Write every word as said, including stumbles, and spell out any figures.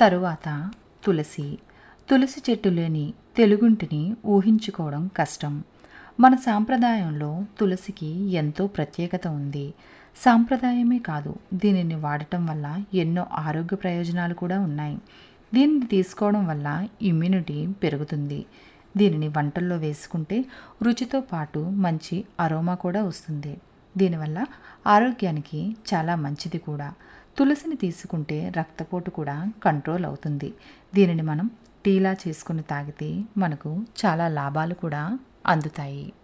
తరువాత తులసి. తులసి చెట్టు లేని తెలుగింటిని ఊహించుకోవడం కష్టం. మన సాంప్రదాయంలో తులసికి ఎంతో ప్రత్యేకత ఉంది. సాంప్రదాయమే కాదు, దీనిని వాడటం వల్ల ఎన్నో ఆరోగ్య ప్రయోజనాలు కూడా ఉన్నాయి. దీనిని తీసుకోవడం వల్ల ఇమ్యూనిటీ పెరుగుతుంది. దీనిని వంటల్లో వేసుకుంటే రుచితో పాటు మంచి అరోమా కూడా వస్తుంది. దీనివల్ల ఆరోగ్యానికి చాలా మంచిది కూడా. తులసిని తీసుకుంటే రక్తపోటు కూడా కంట్రోల్ అవుతుంది. దీనిని మనం టీలా చేసుకుని తాగితే మనకు చాలా లాభాలు కూడా అందుతాయి.